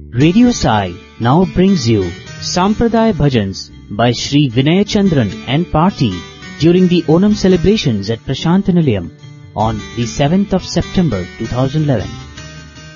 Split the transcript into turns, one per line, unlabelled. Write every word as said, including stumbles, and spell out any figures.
Radio Sai now brings you Sampradaya Bhajans by Shri Vinay Chandran and Party during the Onam celebrations at Prashantanilayam on the seventh of September two thousand eleven.